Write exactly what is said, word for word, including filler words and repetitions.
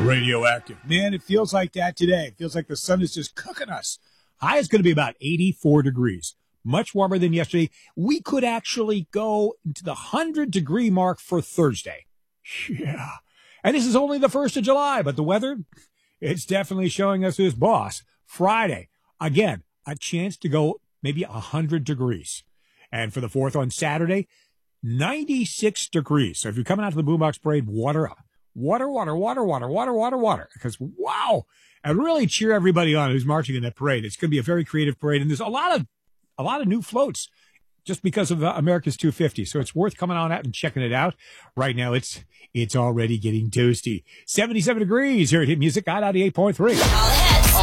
Radioactive. Man, it feels like that today. It feels like the sun is just cooking us. High is going to be about eighty-four degrees. Much warmer than yesterday. We could actually go into the one hundred degree mark for Thursday. Yeah. And this is only the first of July, but the weather, it's definitely showing us who's boss. Friday, again, a chance to go maybe one hundred degrees. And for the fourth on Saturday, ninety-six degrees. So if you're coming out to the Boombox Parade, water up. Water, water, water, water, water, water, water. Because, wow. And really cheer everybody on who's marching in that parade. It's going to be a very creative parade. And there's a lot of a lot of new floats just because of uh, America's two fifty. So it's worth coming on out and checking it out. Right now, it's it's already getting toasty. seventy-seven degrees here at Hit Music, ninety-eight point three. All hits.